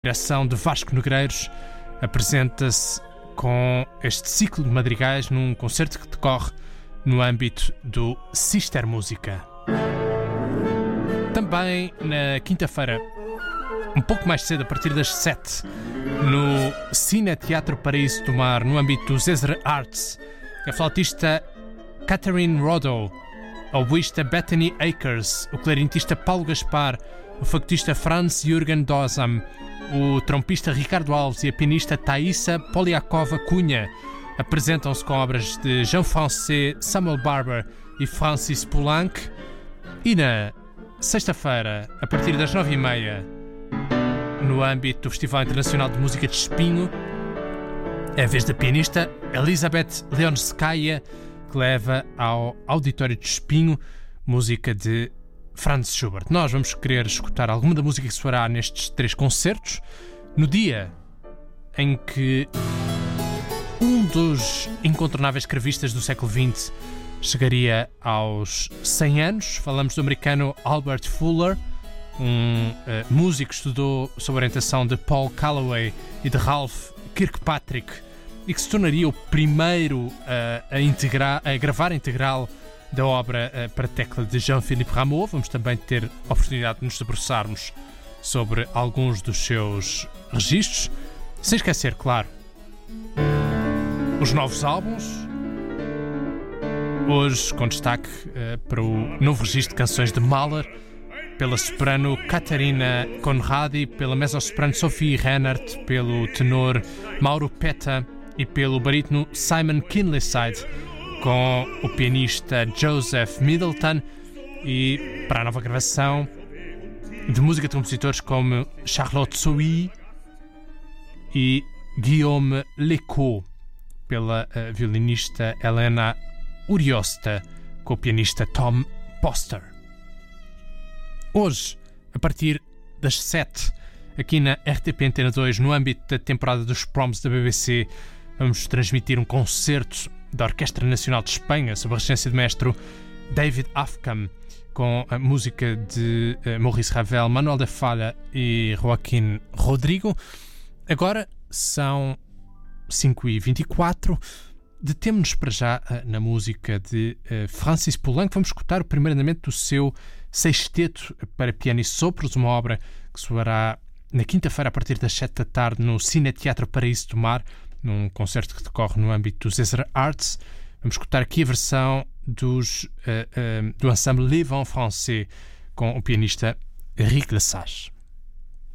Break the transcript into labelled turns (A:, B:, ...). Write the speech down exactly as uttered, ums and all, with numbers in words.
A: Direção de Vasco Negreiros apresenta-se com este ciclo de madrigais num concerto que decorre no âmbito do Sister Música. Também na quinta-feira, um pouco mais cedo, a partir das sete, no Cine Teatro Paraíso do Mar, no âmbito dos Ezra Arts, a flautista Catherine Rodo, a oboísta Bethany Akers, o clarinetista Paulo Gaspar, o facotista Franz Jürgen Dosam, o trompista Ricardo Alves e a pianista Thaisa Poliakova Cunha apresentam-se com obras de Jean-François, Samuel Barber e Francis Poulenc. E na sexta-feira, a partir das nove e meia, no âmbito do Festival Internacional de Música de Espinho, é a vez da pianista Elizabeth Leonskaya, que leva ao Auditório de Espinho música de Franz Schubert. Nós vamos querer escutar alguma da música que se fará nestes três concertos, no dia em que um dos incontornáveis cravistas do século vinte chegaria aos cem anos. Falamos do americano Albert Fuller, um uh, músico que estudou sob a orientação de Paul Calloway e de Ralph Kirkpatrick e que se tornaria o primeiro uh, a, integrar, a gravar a integral da obra uh, para tecla de Jean-Philippe Rameau. Vamos também ter a oportunidade de nos debruçarmos sobre alguns dos seus registros, sem esquecer, claro, os novos álbuns. Hoje com destaque uh, para o novo registro de canções de Mahler, pela soprano Catarina Conradi, pela mezzo-soprano Sophie Rennert, pelo tenor Mauro Petta e pelo barítono Simon Kinleyside, com o pianista Joseph Middleton, e para a nova gravação de música de compositores como Charlotte Sohi e Guillaume Lecaux, pela uh, violinista Helena Uriosta, com o pianista Tom Poster. Hoje, a partir das sete, aqui na R T P Antena dois, no âmbito da temporada dos Proms da B B C, vamos transmitir um concerto da Orquestra Nacional de Espanha, sob a regência do maestro David Afkam, com a música de uh, Maurice Ravel, Manuel da Falla e Joaquim Rodrigo. Agora são cinco e vinte e quatro. Detemo-nos para já uh, na música de uh, Francis Poulenc. Vamos escutar o primeiro andamento do seu sexteto para piano e sopros, uma obra que soará na quinta-feira a partir das sete da tarde no Cine Teatro Paraíso do Mar, num concerto que decorre no âmbito dos Ezra Arts. Vamos escutar aqui a versão dos, uh, uh, do ensemble Les Vents Français, com o pianista Eric Lesage.